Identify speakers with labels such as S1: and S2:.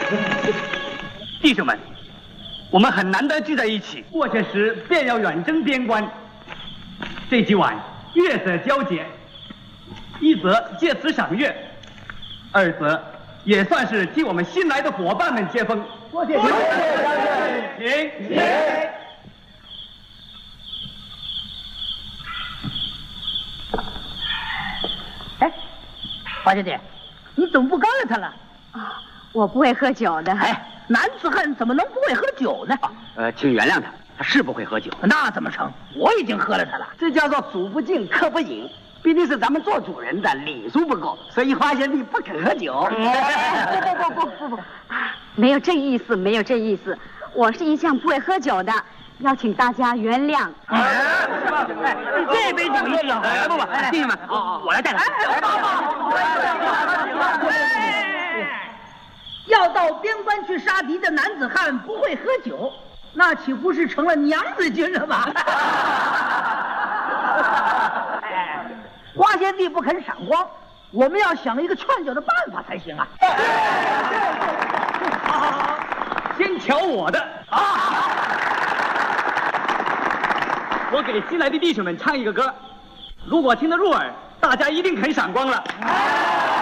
S1: 弟兄们，我们很难得聚在一起，过些时便要远征边关。这几晚月色交接，一则借此赏月，二则也算是替我们新来的伙伴们接风。多谢将军，请。
S2: 哎，花小姐，你怎么不告诉他了？
S3: 啊，我不会喝酒的。
S2: 哎，男子汉怎么能不会喝酒呢？
S4: 请原谅他，他是不会喝酒。
S2: 那怎么成？我已经喝了他了。
S4: 这叫做主不敬，客不饮。毕竟是咱们做主人的，礼数不够，所以花贤弟不肯喝酒。
S3: 不，没有这意思，没有这意思。我是一向不会喝酒的，邀请大家原谅。
S2: 这杯酒一定要喝。
S4: 不，弟兄们，我来带他。
S2: 要到边关去杀敌的男子汉不会喝酒，那岂不是成了娘子军了吗？花贤弟不肯赏光，我们要想一个劝酒的办法才行啊！
S1: 先瞧我的啊！我给新来的弟兄们唱一个歌，如果听得入耳，大家一定肯赏光了。